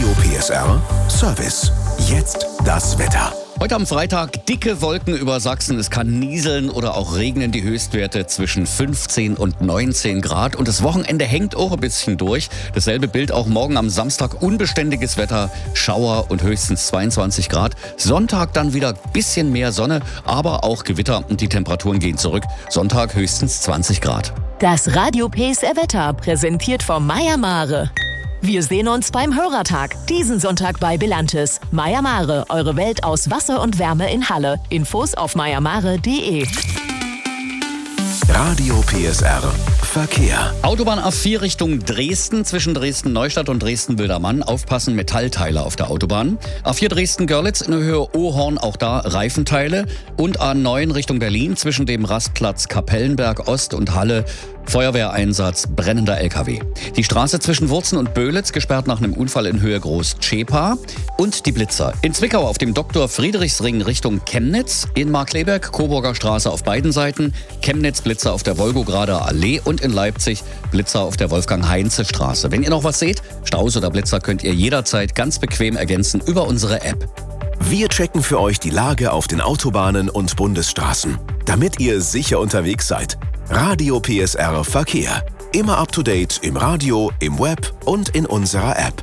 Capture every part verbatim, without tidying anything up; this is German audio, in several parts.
P S R Service. Jetzt das Wetter. Heute am Freitag dicke Wolken über Sachsen. Es kann nieseln oder auch regnen. Die Höchstwerte zwischen fünfzehn und neunzehn Grad. Und das Wochenende hängt auch ein bisschen durch. Dasselbe Bild auch morgen am Samstag. Unbeständiges Wetter, Schauer und höchstens zweiundzwanzig Grad. Sonntag dann wieder ein bisschen mehr Sonne, aber auch Gewitter und die Temperaturen gehen zurück. Sonntag höchstens zwanzig Grad. Das Radio P S R Wetter präsentiert vom Meier Mare. Wir sehen uns beim Hörertag, diesen Sonntag bei Belantes. Meier Mare, eure Welt aus Wasser und Wärme in Halle. Infos auf meier mare punkt de. Radio P S R Verkehr. Autobahn A vier Richtung Dresden, zwischen Dresden-Neustadt und Dresden-Wildermann. Aufpassen, Metallteile auf der Autobahn. A vier Dresden-Görlitz in der Höhe Ohorn, auch da Reifenteile. Und A neun Richtung Berlin, zwischen dem Rastplatz Kapellenberg Ost und Halle. Feuerwehreinsatz, brennender L K W. Die Straße zwischen Wurzen und Böhlitz gesperrt nach einem Unfall in Höhe Groß-Zschäpa. Und die Blitzer. In Zwickau auf dem Doktor Friedrichsring Richtung Chemnitz. In Markkleeberg, Coburger Straße auf beiden Seiten. Chemnitz Blitzer auf der Wolgograder Allee. Und in Leipzig Blitzer auf der Wolfgang-Heinze-Straße. Wenn ihr noch was seht, Staus oder Blitzer, könnt ihr jederzeit ganz bequem ergänzen über unsere App. Wir checken für euch die Lage auf den Autobahnen und Bundesstraßen, damit ihr sicher unterwegs seid. Radio P S R Verkehr. Immer up to date im Radio, im Web und in unserer App.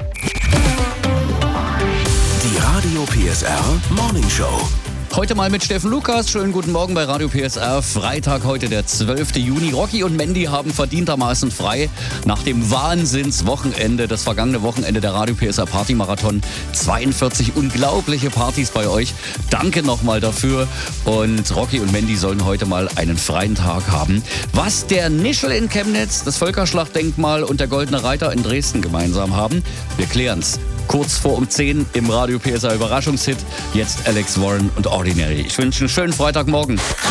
Die Radio P S R Morning Show. Heute mal mit Steffen Lukas. Schönen guten Morgen bei Radio P S R. Freitag, heute der zwölfte Juni. Rocky und Mandy haben verdientermaßen frei nach dem Wahnsinnswochenende, das vergangene Wochenende der Radio P S R Party-Marathon. zweiundvierzig unglaubliche Partys bei euch. Danke nochmal dafür. Und Rocky und Mandy sollen heute mal einen freien Tag haben. Was der Nischel in Chemnitz, das Völkerschlachtdenkmal und der Goldene Reiter in Dresden gemeinsam haben, wir klären's. Kurz vor um zehn im Radio P S R Überraschungshit. Jetzt Alex Warren und Ordinary. Ich wünsche einen schönen Freitagmorgen.